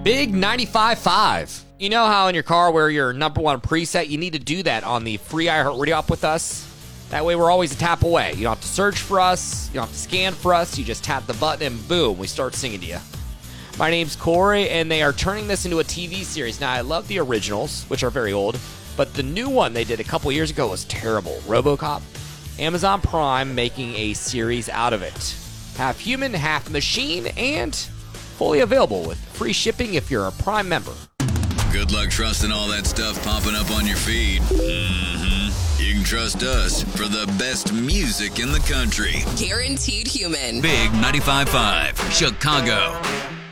Big 95.5. You know how in your car where your number one preset, you need to do that on the free iHeartRadio app with us? That way we're always a tap away. You don't have to search for us. You don't have to scan for us. You just tap the button and boom, we start singing to you. My name's Corey, and they are turning this into a TV series. Now, I love the originals, which are very old, but the new one they did a couple years ago was terrible. RoboCop. Amazon Prime making a series out of it. Half human, half machine, and fully available with free shipping if you're a Prime member. Good luck trusting all that stuff popping up on your feed. You can trust us for the best music in the country. Guaranteed human. Big 95.5, Chicago.